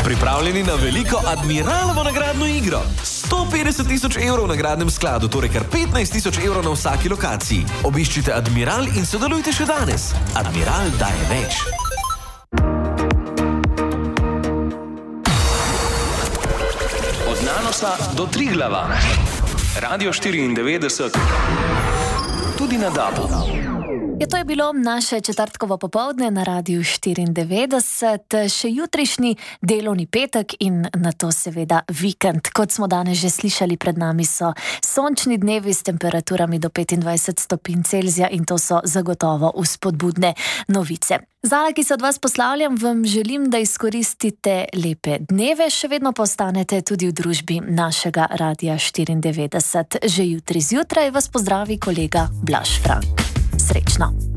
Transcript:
Pripravljeni na veliko Admiralovo nagradno igro. 150 000 evrov v nagradnem skladu, torej kar 15 000 evrov na vsaki lokaciji. Obiščite Admiral in sodelujte še danes. Admiral daje več. Od Nanosa do Triglava. Radio 94. Tudi na DAB-u. Ja, to je bilo naše četrtkovo popoldne na Radiu 94, še jutrišnji delovni petek in nato seveda vikend. Kot smo danes že slišali, pred nami so sončni dnevi s temperaturami do 25 stopinj Celzija in to so zagotovo vzpodbudne novice. Zala, ki se od vas poslavljam, vam želim, da izkoristite lepe dneve, še vedno postanete tudi v družbi našega Radia 94. Že jutri zjutraj vas pozdravi kolega Blaž Frank. Srečno!